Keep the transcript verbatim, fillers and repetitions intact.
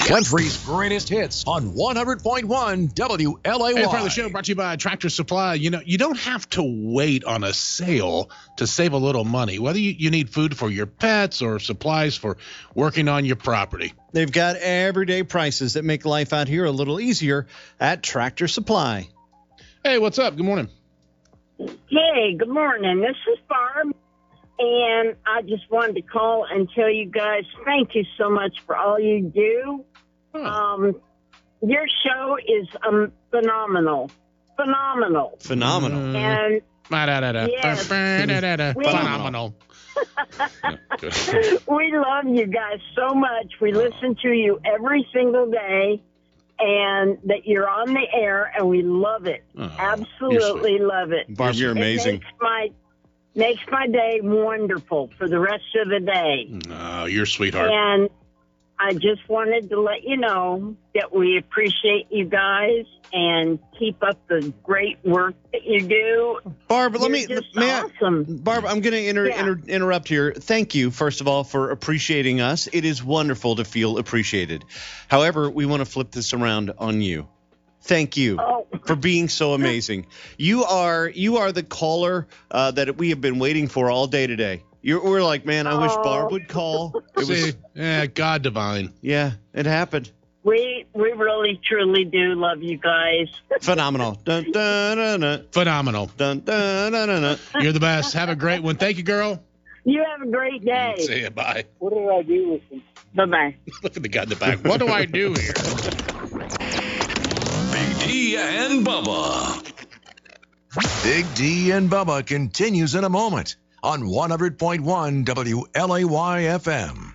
Country's greatest hits on one hundred point one W L A Y. Hey, part of the show brought to you by Tractor Supply. You know, you don't have to wait on a sale to save a little money, whether you, you need food for your pets or supplies for working on your property. They've got everyday prices that make life out here a little easier at Tractor Supply. Hey, what's up? Good morning. Hey, good morning. This is Barb, and I just wanted to call and tell you guys thank you so much for all you do. Huh. Um, your show is um, phenomenal. Phenomenal. Phenomenal. Mm. And Da-da-da-da. Yes. Da-da-da-da. We- Phenomenal. we love you guys so much. We listen to you every single day, and that you're on the air, and we love it. Oh, Absolutely love it. Barb, you're It amazing. makes my, makes my day wonderful for the rest of the day. Oh, you're a sweetheart. And I just wanted to let you know that we appreciate you guys and keep up the great work that you do. Barb, let You're me, just may I- awesome. Barb, I'm going to inter- Yeah. inter- interrupt here. Thank you, first of all, for appreciating us. It is wonderful to feel appreciated. However, we want to flip this around on you. Thank you Oh. for being so amazing. You are you are the caller uh, that we have been waiting for all day today. You're, we're like, man, I wish Oh. Barb would call. It See, was, yeah, God divine. yeah, it happened. We we really truly do love you guys. Phenomenal. Dun, dun, dun, dun, Phenomenal. dun, dun, dun, dun, dun. You're the best. Have a great one. Thank you, girl. You have a great day. See you. Bye. What did I do with them? Bye bye. Look at the guy in the back. What do I do here? Big D and Bubba. Big D and Bubba continues in a moment on one hundred point one W L A Y F M.